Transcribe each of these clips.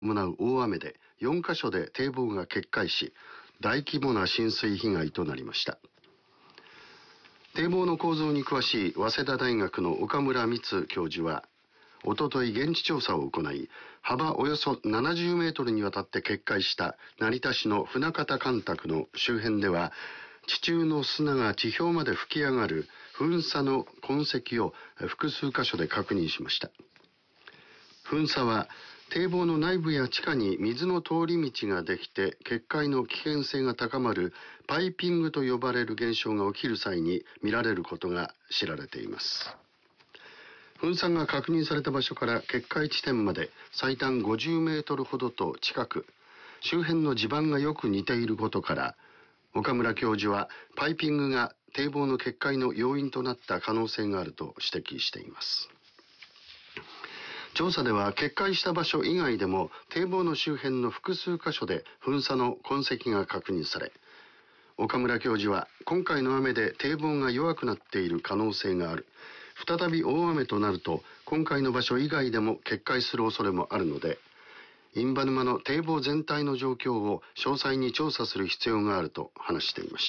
伴う大雨で4カ所で堤防が決壊し、大規模な浸水被害となりました。堤防の構造に詳しい早稲田大学の岡村光教授は、おととい現地調査を行い、幅およそ70メートルにわたって決壊した成田市の船形干拓の周辺では、地中の砂が地表まで吹き上がる噴砂の痕跡を複数箇所で確認しました。噴砂は堤防の内部や地下に水の通り道ができて決壊の危険性が高まるパイピングと呼ばれる現象が起きる際に見られることが知られています。噴砂が確認された場所から決壊地点まで最短50メートルほどと近く、周辺の地盤がよく似ていることから、岡村教授はパイピングが堤防の決壊の要因となった可能性があると指摘しています。調査では決壊した場所以外でも堤防の周辺の複数箇所で噴砂の痕跡が確認され、岡村教授は今回の雨で堤防が弱くなっている可能性がある。再び大雨となると今回の場所以外でも決壊する恐れもあるので、印旛沼の堤防全体の状況を詳細に調査する必要があると話していました。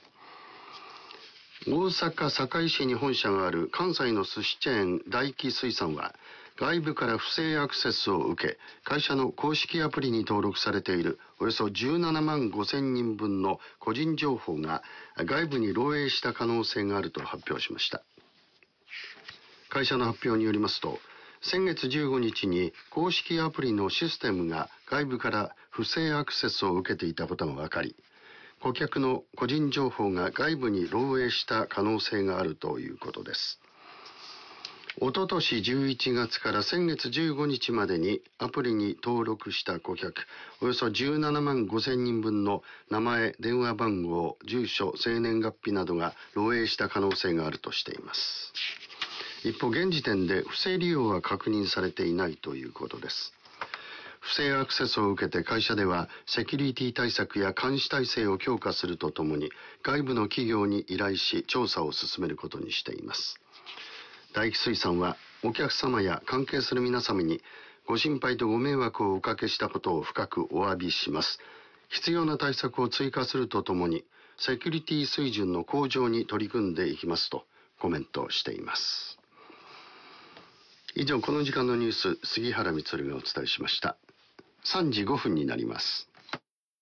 大阪堺市に本社がある関西の寿司チェーン大起水産は、外部から不正アクセスを受け、会社の公式アプリに登録されているおよそ17万5千人分の個人情報が外部に漏洩した可能性があると発表しました。会社の発表によりますと、先月15日に公式アプリのシステムが外部から不正アクセスを受けていたことが分かり、顧客の個人情報が外部に漏洩した可能性があるということです。おととし11月から先月15日までにアプリに登録した顧客およそ17万5千人分の名前、電話番号、住所、生年月日などが漏洩した可能性があるとしています。一方、現時点で不正利用は確認されていないということです。不正アクセスを受けて会社ではセキュリティ対策や監視体制を強化するとともに、外部の企業に依頼し調査を進めることにしています。大起水産はお客様や関係する皆様にご心配とご迷惑をおかけしたことを深くお詫びします。必要な対策を追加するとともにセキュリティ水準の向上に取り組んでいきますとコメントしています。以上、この時間のニュース、杉原充がお伝えしました。3時5分になります。